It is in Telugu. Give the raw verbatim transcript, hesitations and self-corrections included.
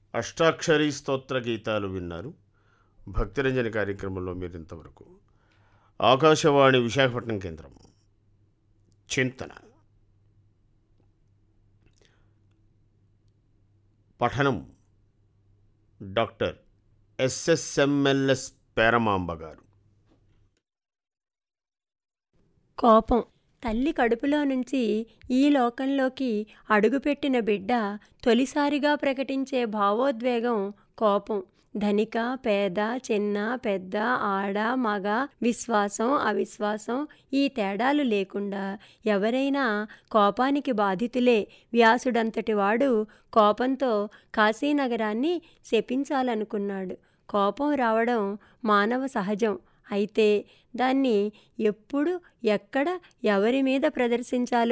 అష్టాక్షరీ స్తోత్ర గీతాలు విన్నారు. భక్తిరంజని కార్యక్రమంలో మీరు ఇంతవరకు ఆకాశవాణి విశాఖపట్నం కేంద్రం చింతన పఠనం డాక్టర్ ఎస్ఎస్ఎంఎల్ఎస్ పేరమాంబ గారు. కోపం. తల్లి కడుపులో నుంచి ఈ లోకంలోకి అడుగుపెట్టిన బిడ్డ తొలిసారిగా ప్రకటించే భావోద్వేగం కోపం. ధనిక, పేద, చిన్న, పెద్ద, ఆడ, మగ, విశ్వాసం, అవిశ్వాసం ఈ తేడాలు లేకుండా ఎవరైనా కోపానికి బాధితులే. వ్యాసుడంతటి వాడు కోపంతో కాశీనగరాన్ని శపించాలనుకున్నాడు. కోపం రావడం మానవ సహజం. అయితే దాన్ని ఎప్పుడు, ఎక్కడ, ఎవరి మీద ప్రదర్శించాలో